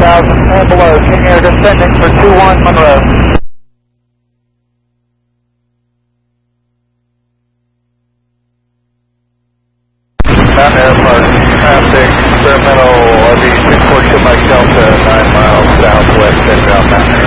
and below. King Air descending for 21 Monroe. Mountain Airport, traffic, experimental RV 642 Mike Delta, 9 miles southwest inbound Mountain